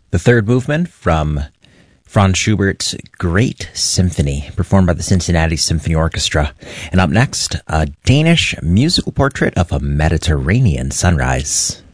The third movement from Franz Schubert's Great Symphony, performed by the Cincinnati Symphony Orchestra. And up next, a Danish musical portrait of a Mediterranean sunrise.